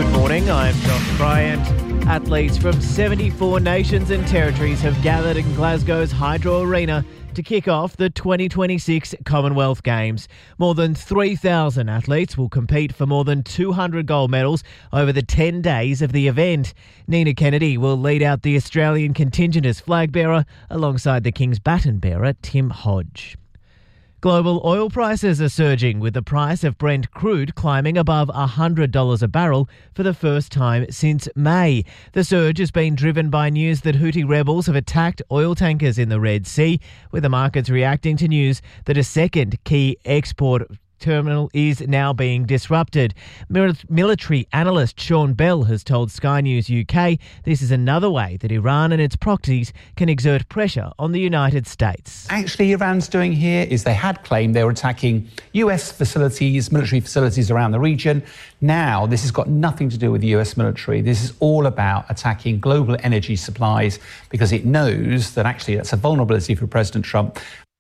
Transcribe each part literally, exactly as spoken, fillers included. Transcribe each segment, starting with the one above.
Good morning, I'm Josh Bryant. Athletes from seventy-four nations and territories have gathered in Glasgow's Hydro Arena to kick off the twenty twenty-six Commonwealth Games. More than three thousand athletes will compete for more than two hundred gold medals over the ten days of the event. Nina Kennedy will lead out the Australian contingent as flag bearer alongside the King's baton bearer Tim Hodge. Global oil prices are surging, with the price of Brent crude climbing above one hundred dollars a barrel for the first time since May. The surge has been driven by news that Houthi rebels have attacked oil tankers in the Red Sea, with the markets reacting to news that a second key export terminal is now being disrupted. Military analyst Sean Bell has told Sky News U K this is another way that Iran and its proxies can exert pressure on the United States. Actually, Iran's doing here is they had claimed they were attacking U S facilities, military facilities around the region. Now, this has got nothing to do with the U S military. This is all about attacking global energy supplies because it knows that actually that's a vulnerability for President Trump.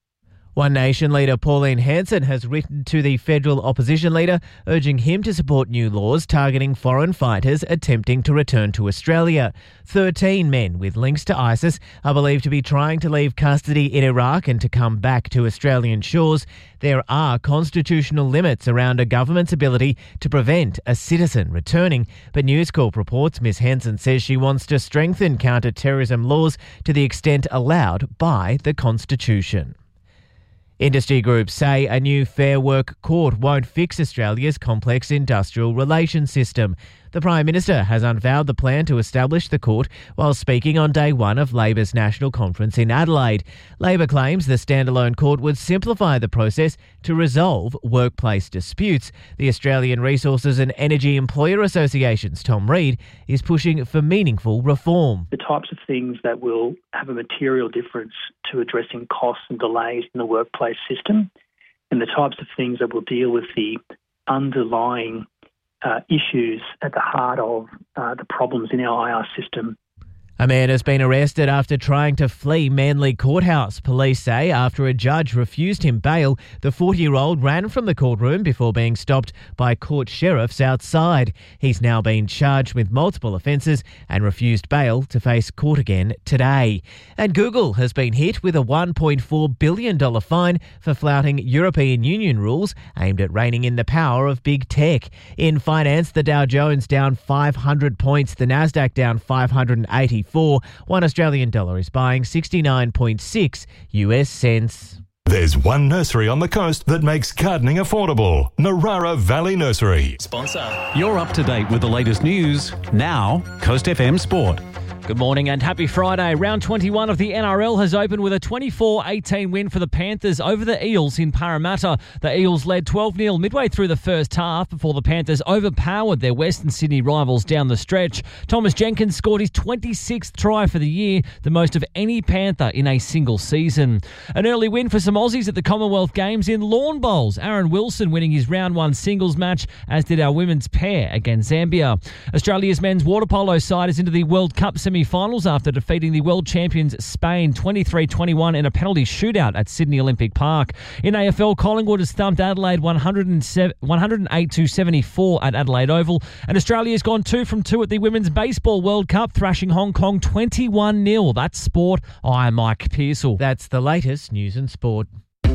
One Nation leader Pauline Hanson has written to the federal opposition leader urging him to support new laws targeting foreign fighters attempting to return to Australia. Thirteen men with links to ISIS are believed to be trying to leave custody in Iraq and to come back to Australian shores. There are constitutional limits around a government's ability to prevent a citizen returning, but News Corp reports Miss Hanson says she wants to strengthen counter-terrorism laws to the extent allowed by the Constitution. Industry groups say a new Fair Work court won't fix Australia's complex industrial relations system. The Prime Minister has unveiled the plan to establish the court while speaking on day one of Labor's national conference in Adelaide. Labor claims the standalone court would simplify the process to resolve workplace disputes. The Australian Resources and Energy Employer Association's Tom Reed is pushing for meaningful reform. The types of things that will have a material difference to addressing costs and delays in the workplace system, and the types of things that will deal with the underlying Uh, issues at the heart of uh, the problems in our I R system. A man has been arrested after trying to flee Manly Courthouse. Police say after a judge refused him bail, the forty-year-old ran from the courtroom before being stopped by court sheriffs outside. He's now been charged with multiple offences and refused bail to face court again today. And Google has been hit with a one point four billion dollars fine for flouting European Union rules aimed at reining in the power of big tech. In finance, the Dow Jones down five hundred points, the Nasdaq down five hundred eighty-four. One Australian dollar is buying sixty-nine point six U S cents. There's one nursery on the coast that makes gardening affordable. Narara Valley Nursery. Sponsor. You're up to date with the latest news. Now, Coast F M Sport. Good morning and happy Friday. Round twenty-one of the N R L has opened with a twenty-four eighteen win for the Panthers over the Eels in Parramatta. The Eels led twelve nil midway through the first half before the Panthers overpowered their Western Sydney rivals down the stretch. Thomas Jenkins scored his twenty-sixth try for the year, the most of any Panther in a single season. An early win for some Aussies at the Commonwealth Games in lawn bowls. Aaron Wilson winning his round one singles match, as did our women's pair against Zambia. Australia's men's water polo side is into the World Cup semi semi-finals after defeating the world champions Spain twenty-three twenty-one in a penalty shootout at Sydney Olympic Park. In A F L, Collingwood has thumped Adelaide one hundred eight to seventy-four at Adelaide Oval, and Australia's gone two from two at the Women's Baseball World Cup, thrashing Hong Kong twenty-one nil. That's sport. I'm Mike Pearsall. That's the latest news and sport.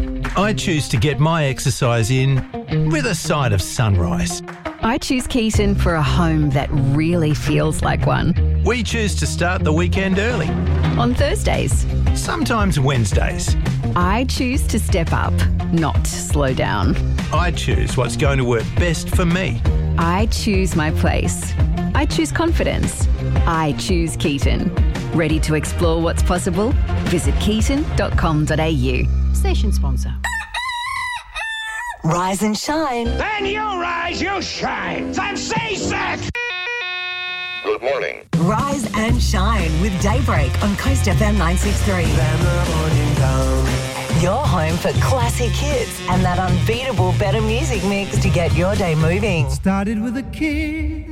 I choose to get my exercise in with a side of sunrise. I choose Keaton for a home that really feels like one. We choose to start the weekend early. On Thursdays. Sometimes Wednesdays. I choose to step up, not slow down. I choose what's going to work best for me. I choose my place. I choose confidence. I choose Keaton. Ready to explore what's possible? Visit keaton dot com dot a u. Station sponsor. Rise and shine. Then you rise, you shine. Then say that. Good morning. Rise and shine with Daybreak on Coast F M nine sixty-three. Then the morning comes. Your home for classic hits and that unbeatable better music mix to get your day moving. Started with a kiss.